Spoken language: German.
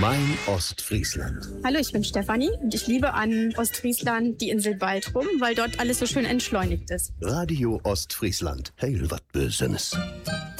Mein Ostfriesland. Hallo, ich bin Stefanie und ich liebe an Ostfriesland die Insel Baltrum, weil dort alles so schön entschleunigt ist. Radio Ostfriesland. Heil wat Bösenes.